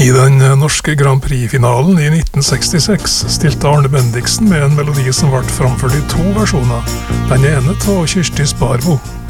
I den norske Grand Prix-finalen i 1966 stilte Arne Bendiksen med en melodi som ble framført i 2 versjoner. Den ene av Kirsti Sparbo.